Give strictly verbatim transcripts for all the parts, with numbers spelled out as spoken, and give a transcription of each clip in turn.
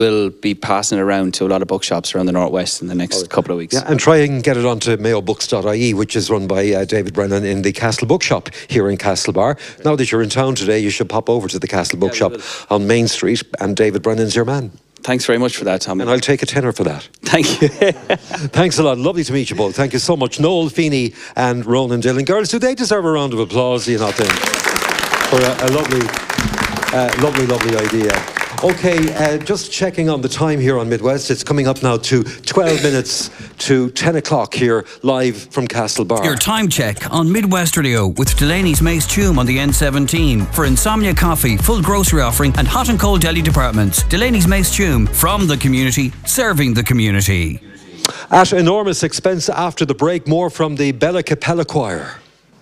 We'll be passing it around to a lot of bookshops around the Northwest in the next oh, couple of weeks. Yeah, and try and get it onto mayo books dot I E, which is run by uh, David Brennan in the Castle Bookshop here in Castlebar. Okay. Now that you're in town today, you should pop over to the Castle Bookshop yeah, on Main Street, and David Brennan's your man. Thanks very much for that, Tommy. And I'll take a tenner for that. Thank you. Thanks a lot. Lovely to meet you both. Thank you so much. Noel Feeney and Ronan Dillon. Girls, do they deserve a round of applause, do you not think? For a, a lovely, uh, lovely, lovely idea. Okay, uh, just checking on the time here on Midwest. It's coming up now to twelve minutes to ten o'clock here, live from Castlebar. Your time check on Midwest Radio with Delaney's Mace Tume on the N seventeen. For Insomnia Coffee, full grocery offering and hot and cold deli departments. Delaney's Mace Tume, from the community, serving the community. At enormous expense after the break, more from the Bella Capella Choir.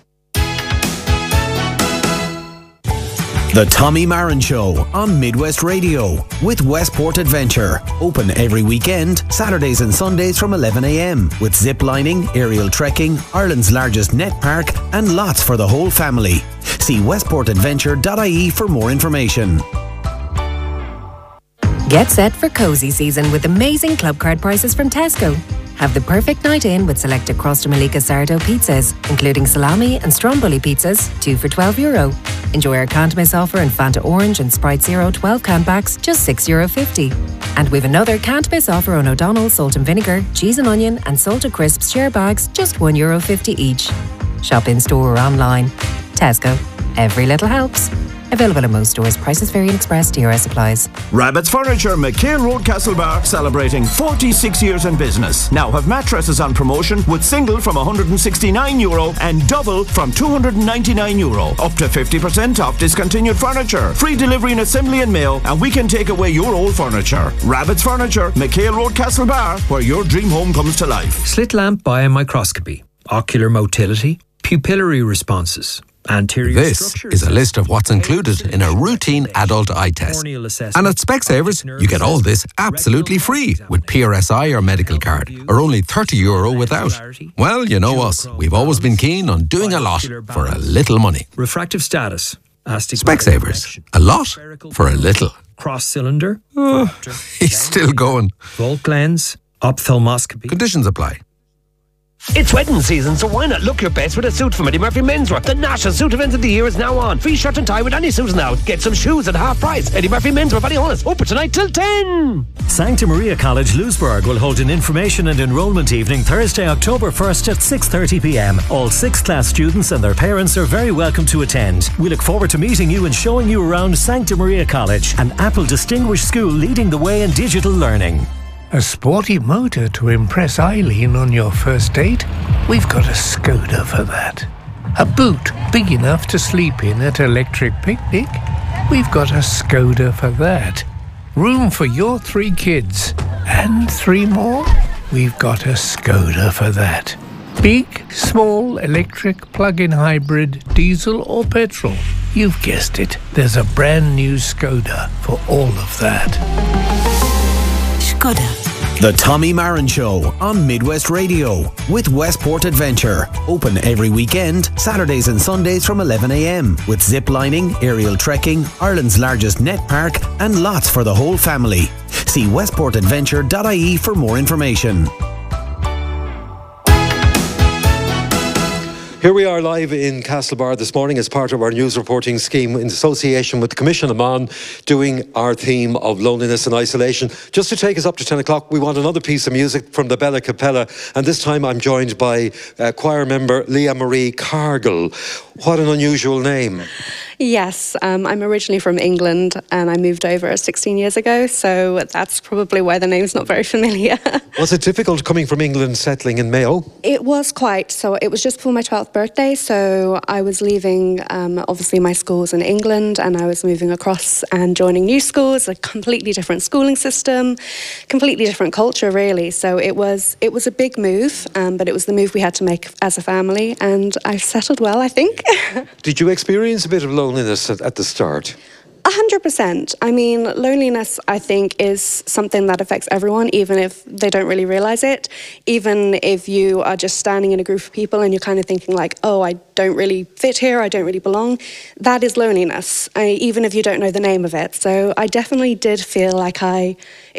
The Tommy Marin Show on Midwest Radio with Westport Adventure. Open every weekend, Saturdays and Sundays from eleven a m with zip lining, aerial trekking, Ireland's largest net park and lots for the whole family. See westport adventure dot I E for more information. Get set for cosy season with amazing club card prices from Tesco. Have the perfect night in with selected Crosta Malika sourdough pizzas, including salami and stromboli pizzas, two for twelve euro. Enjoy our can't miss offer in Fanta Orange and Sprite Zero twelve can packs, just six euro fifty. And we've another can't miss offer on O'Donnell's salt and vinegar, cheese and onion and salted crisps share bags, just one euro fifty each. Shop in store or online. Tesco. Every little helps. Available in most stores. Prices vary and express. T R S applies. Rabbit's Furniture, McHale Road, Castlebar, celebrating forty-six years in business. Now have mattresses on promotion with single from one hundred sixty-nine euro and double from two hundred ninety-nine euro. Up to fifty percent off discontinued furniture. Free delivery and assembly and mail, and we can take away your old furniture. Rabbit's Furniture, McHale Road, Castlebar, where your dream home comes to life. Slit lamp biomicroscopy, ocular motility, pupillary responses. This is a list of what's included in a routine adult eye test. And at Specsavers, you get all this absolutely free with P R S I or medical card, or only thirty euro without. Well, you know us. We've always been keen on doing a lot for a little money. Refractive status. Specsavers. A lot for a little. Cross cylinder. Oh, he's still going. Volt lens. Ophthalmoscopy. Conditions apply. It's wedding season, so why not look your best with a suit from Eddie Murphy Menswear? The national suit event of the year is now on. Free shirt and tie with any suit now. Get some shoes at half price. Eddie Murphy Menswear, Ballyhonus, open tonight till ten. Sancta Maria College, Lewisburg will hold an information and enrolment evening Thursday, October first at six thirty p m. All sixth class students and their parents are very welcome to attend. We look forward to meeting you and showing you around Sancta Maria College, an Apple distinguished school leading the way in digital learning. A sporty motor to impress Eileen on your first date? We've got a Skoda for that. A boot big enough to sleep in at Electric Picnic? We've got a Skoda for that. Room for your three kids? And three more? We've got a Skoda for that. Big, small, electric, plug-in hybrid, diesel or petrol? You've guessed it. There's a brand new Skoda for all of that. Skoda. The Tommy Marin Show on Midwest Radio with Westport Adventure. Open every weekend, Saturdays and Sundays from eleven a m with zip lining, aerial trekking, Ireland's largest net park and lots for the whole family. See westport adventure dot I E for more information. Here we are live in Castlebar this morning as part of our news reporting scheme in association with the Commission of Mon, doing our theme of loneliness and isolation. Just to take us up to ten o'clock, we want another piece of music from the Bella Capella, and this time I'm joined by uh, choir member Leah Marie Cargill. What an unusual name. Yes, um, I'm originally from England and I moved over sixteen years ago, so that's probably why the name's not very familiar. Was it difficult coming from England, settling in Mayo? It was quite. So it was just before my twelfth birthday, so I was leaving, um, obviously, my schools in England, and I was moving across and joining new schools, a completely different schooling system, completely different culture, really. So it was it was a big move, um, but it was the move we had to make as a family, and I settled well, I think. Did you experience a bit of loneliness at, at the start? A hundred percent. I mean, loneliness, I think, is something that affects everyone, even if they don't really realize it. Even if you are just standing in a group of people and you're kind of thinking like, oh, I don't really fit here, I don't really belong. That is loneliness, I, even if you don't know the name of it. So I definitely did feel like I